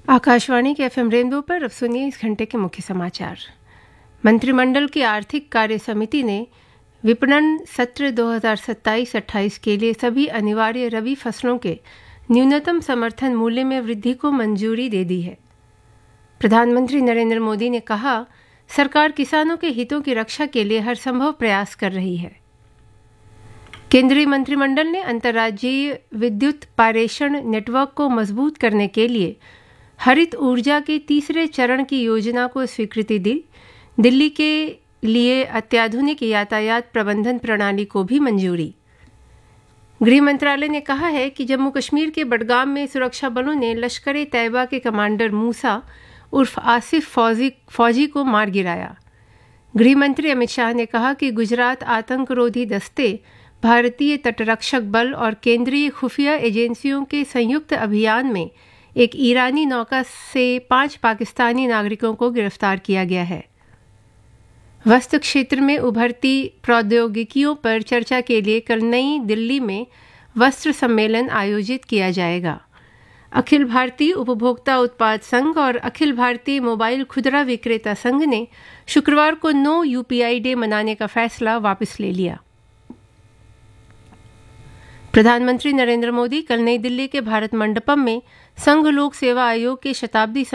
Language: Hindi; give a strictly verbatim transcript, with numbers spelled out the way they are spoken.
आकाशवाणी के एफएम रेनबो पर अब सुनिए इस घंटे के मुख्य समाचार। मंत्रिमंडल की आर्थिक कार्य समिति ने विपणन सत्र दो हज़ार सत्ताईस अट्ठाईस के लिए सभी अनिवार्य रबी फसलों के न्यूनतम समर्थन मूल्य में वृद्धि को मंजूरी दे दी है। प्रधानमंत्री नरेंद्र मोदी ने कहा, सरकार किसानों के हितों की रक्षा के लिए हर संभव प्रयास कर रही है। केंद्रीय मंत्रिमंडल ने अंतर्राज्यीय विद्युत पारेषण नेटवर्क को मजबूत करने के लिए हरित ऊर्जा के तीसरे चरण की योजना को स्वीकृति दी। दिल्ली के लिए अत्याधुनिक यातायात प्रबंधन प्रणाली को भी मंजूरी। गृह मंत्रालय ने कहा है कि जम्मू कश्मीर के बडगाम में सुरक्षा बलों ने लश्कर ए तैयबा के कमांडर मूसा उर्फ आसिफ फौजी फौजी को मार गिराया। गृह मंत्री अमित शाह ने कहा कि गुजरात आतंकरोधी दस्ते, भारतीय तटरक्षक बल और केंद्रीय खुफिया एजेंसियों के संयुक्त अभियान में एक ईरानी नौका से पांच पाकिस्तानी नागरिकों को गिरफ्तार किया गया है। वस्त्र क्षेत्र में उभरती प्रौद्योगिकियों पर चर्चा के लिए कल नई दिल्ली में वस्त्र सम्मेलन आयोजित किया जाएगा। अखिल भारतीय उपभोक्ता उत्पाद संघ और अखिल भारतीय मोबाइल खुदरा विक्रेता संघ ने शुक्रवार को नो यूपीआई डे मनाने का फैसला वापस ले लिया। प्रधानमंत्री नरेंद्र मोदी कल नई दिल्ली के भारत मंडपम में संघ लोक सेवा आयोग के शताब्दी